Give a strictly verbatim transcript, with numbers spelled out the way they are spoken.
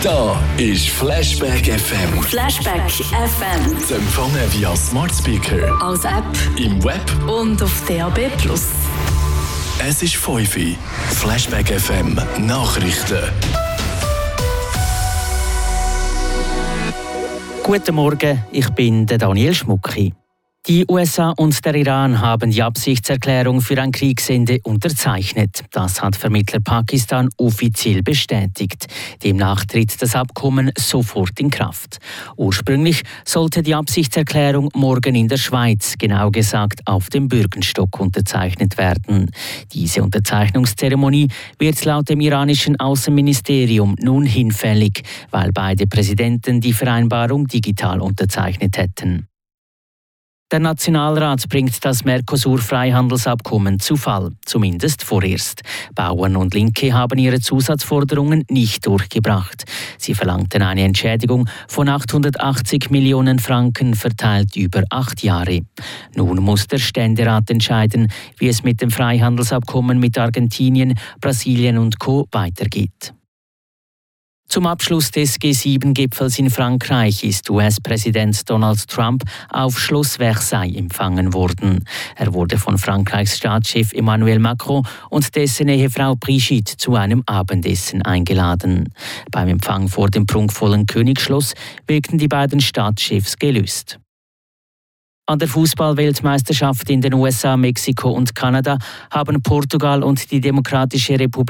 Da ist Flashback F M. Flashback F M. Zu empfangen via Smart Speaker, als App im Web und auf D A B plus. Es ist fünf Uhr. Flashback F M Nachrichten. Guten Morgen, ich bin der Daniel Schmucki. Die U S A und der Iran haben die Absichtserklärung für ein Kriegsende unterzeichnet. Das hat Vermittler Pakistan offiziell bestätigt. Demnach tritt das Abkommen sofort in Kraft. Ursprünglich sollte die Absichtserklärung morgen in der Schweiz, genau gesagt auf dem Bürgenstock, unterzeichnet werden. Diese Unterzeichnungszeremonie wird laut dem iranischen Außenministerium nun hinfällig, weil beide Präsidenten die Vereinbarung digital unterzeichnet hätten. Der Nationalrat bringt das Mercosur-Freihandelsabkommen zu Fall, zumindest vorerst. Bauern und Linke haben ihre Zusatzforderungen nicht durchgebracht. Sie verlangten eine Entschädigung von achthundertachtzig Millionen Franken verteilt über acht Jahre. Nun muss der Ständerat entscheiden, wie es mit dem Freihandelsabkommen mit Argentinien, Brasilien und Co. weitergeht. Zum Abschluss des G sieben Gipfels in Frankreich ist U S-Präsident Donald Trump auf Schloss Versailles empfangen worden. Er wurde von Frankreichs Staatschef Emmanuel Macron und dessen Ehefrau Brigitte zu einem Abendessen eingeladen. Beim Empfang vor dem prunkvollen Königsschloss wirkten die beiden Staatschefs gelöst. An der Fußball-Weltmeisterschaft in den U S A, Mexiko und Kanada haben Portugal und die Demokratische Republik